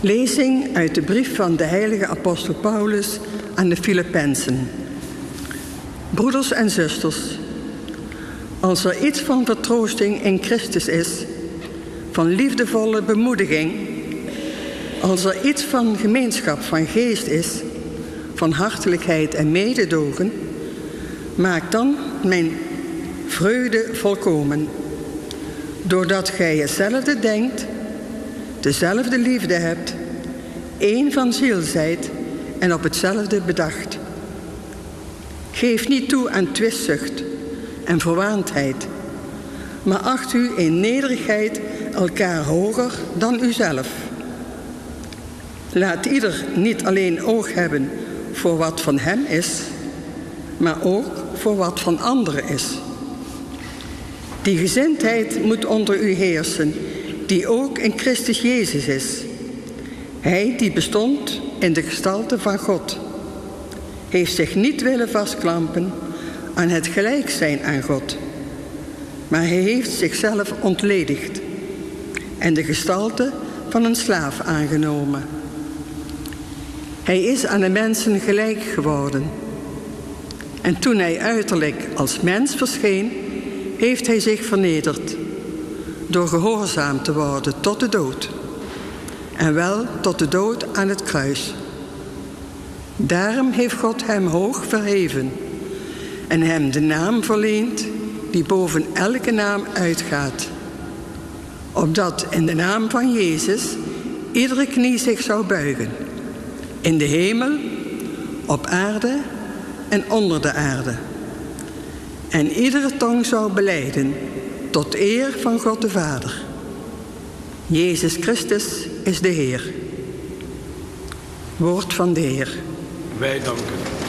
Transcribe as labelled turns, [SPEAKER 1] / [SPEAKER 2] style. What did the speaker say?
[SPEAKER 1] Lezing uit de brief van de heilige apostel Paulus aan de Filippenzen. Broeders en zusters, als er iets van vertroosting in Christus is, van liefdevolle bemoediging, als er iets van gemeenschap van geest is, van hartelijkheid en mededogen, maak dan mijn vreugde volkomen, doordat gij hetzelfde denkt, dezelfde liefde hebt, één van ziel zijt en op hetzelfde bedacht. Geef niet toe aan twistzucht en verwaandheid, maar acht u in nederigheid elkaar hoger dan uzelf. Laat ieder niet alleen oog hebben voor wat van hem is, maar ook voor wat van anderen is. Die gezindheid moet onder u heersen, die ook in Christus Jezus is. Hij die bestond in de gestalte van God, heeft zich niet willen vastklampen aan het gelijk zijn aan God, maar hij heeft zichzelf ontledigd en de gestalte van een slaaf aangenomen. Hij is aan de mensen gelijk geworden. En toen hij uiterlijk als mens verscheen, heeft hij zich vernederd door gehoorzaam te worden tot de dood. En wel tot de dood aan het kruis. Daarom heeft God hem hoog verheven en hem de naam verleend die boven elke naam uitgaat. Opdat in de naam van Jezus iedere knie zich zou buigen. In de hemel, op aarde en onder de aarde. En iedere tong zou belijden tot eer van God de Vader. Jezus Christus is de Heer. Woord van de Heer.
[SPEAKER 2] Wij danken.